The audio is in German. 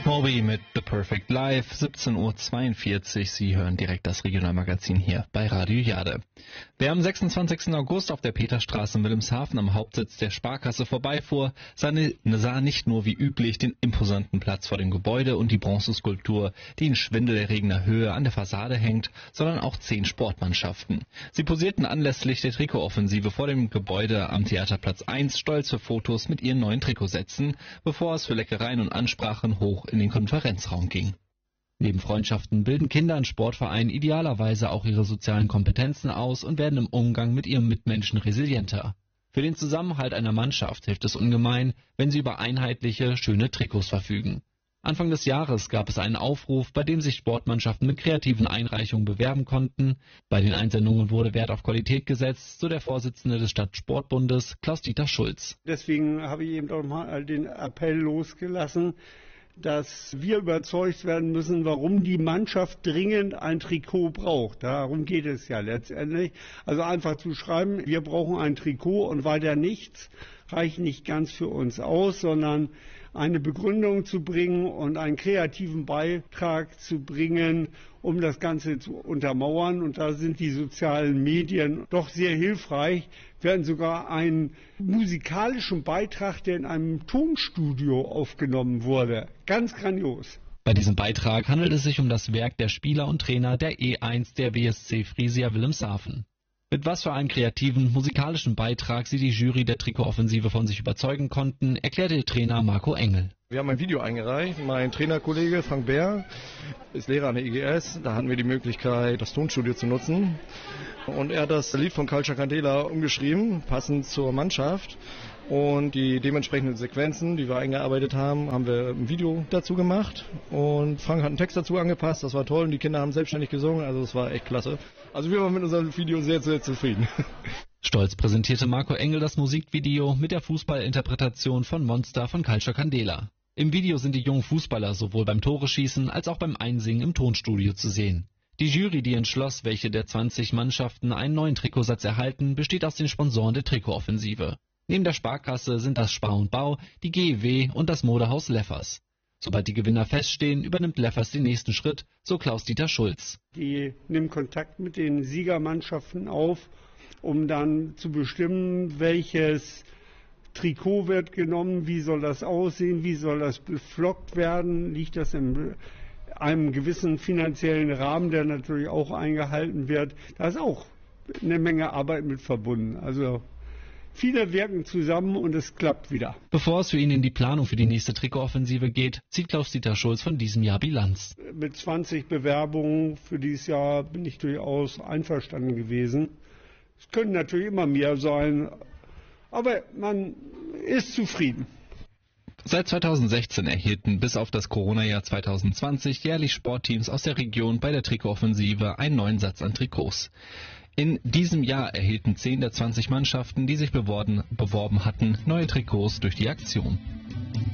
Moby mit The Perfect Life, 17:42 Uhr. Sie hören direkt das Regionalmagazin hier bei Radio Jade. Wer am 26. August auf der Peterstraße in Wilhelmshaven am Hauptsitz der Sparkasse vorbeifuhr, sah nicht nur wie üblich den imposanten Platz vor dem Gebäude und die Bronzeskulptur, die in schwindelerregender Höhe an der Fassade hängt, sondern auch 10 Sportmannschaften. Sie posierten anlässlich der Trikotoffensive vor dem Gebäude am Theaterplatz 1 stolz für Fotos mit ihren neuen Trikotsätzen, bevor es für Leckereien und Ansprachen hoch in den Konferenzraum ging. Neben Freundschaften bilden Kinder in Sportvereinen idealerweise auch ihre sozialen Kompetenzen aus und werden im Umgang mit ihren Mitmenschen resilienter. Für den Zusammenhalt einer Mannschaft hilft es ungemein, wenn sie über einheitliche, schöne Trikots verfügen. Anfang des Jahres gab es einen Aufruf, bei dem sich Sportmannschaften mit kreativen Einreichungen bewerben konnten. Bei den Einsendungen wurde Wert auf Qualität gesetzt, so der Vorsitzende des Stadtsportbundes, Klaus-Dieter Schulz. Deswegen habe ich eben auch mal den Appell losgelassen, dass wir überzeugt werden müssen, warum die Mannschaft dringend ein Trikot braucht. Darum geht es ja letztendlich. Also einfach zu schreiben, wir brauchen ein Trikot und weiter nichts, reicht nicht ganz für uns aus, sondern eine Begründung zu bringen und einen kreativen Beitrag zu bringen, um das Ganze zu untermauern. Und da sind die sozialen Medien doch sehr hilfreich. Wir hatten sogar einen musikalischen Beitrag, der in einem Tonstudio aufgenommen wurde. Ganz grandios. Bei diesem Beitrag handelt es sich um das Werk der Spieler und Trainer der E1 der WSC Friesia Wilhelmshaven. Mit was für einem kreativen, musikalischen Beitrag sie die Jury der Trikotoffensive von sich überzeugen konnten, erklärte Trainer Marco Engel. Wir haben ein Video eingereicht. Mein Trainerkollege Frank Bär ist Lehrer an der IGS. Da hatten wir die Möglichkeit, das Tonstudio zu nutzen. Und er hat das Lied von Calcio Candela umgeschrieben, passend zur Mannschaft. Und die dementsprechenden Sequenzen, die wir eingearbeitet haben, haben wir ein Video dazu gemacht. Und Frank hat einen Text dazu angepasst, das war toll. Und die Kinder haben selbstständig gesungen, also das war echt klasse. Also wir waren mit unserem Video sehr, sehr zufrieden. Stolz präsentierte Marco Engel das Musikvideo mit der Fußballinterpretation von Monster von Calcio Candela. Im Video sind die jungen Fußballer sowohl beim Tore-Schießen als auch beim Einsingen im Tonstudio zu sehen. Die Jury, die entschloss, welche der 20 Mannschaften einen neuen Trikotsatz erhalten, besteht aus den Sponsoren der Trikotoffensive. Neben der Sparkasse sind das Spar und Bau, die GEW und das Modehaus Leffers. Sobald die Gewinner feststehen, übernimmt Leffers den nächsten Schritt, so Klaus-Dieter Schulz. Die nimmt Kontakt mit den Siegermannschaften auf, um dann zu bestimmen, welches Trikot wird genommen, wie soll das aussehen, wie soll das beflockt werden, liegt das in einem gewissen finanziellen Rahmen, der natürlich auch eingehalten wird. Da ist auch eine Menge Arbeit mit verbunden. Also viele wirken zusammen und es klappt wieder. Bevor es für ihn in die Planung für die nächste Trikotoffensive geht, zieht Klaus-Dieter Schulz von diesem Jahr Bilanz. Mit 20 Bewerbungen für dieses Jahr bin ich durchaus einverstanden gewesen. Es können natürlich immer mehr sein, aber man ist zufrieden. Seit 2016 erhielten bis auf das Corona-Jahr 2020 jährlich Sportteams aus der Region bei der Trikotoffensive einen neuen Satz an Trikots. In diesem Jahr erhielten 10 der 20 Mannschaften, die sich beworben hatten, neue Trikots durch die Aktion.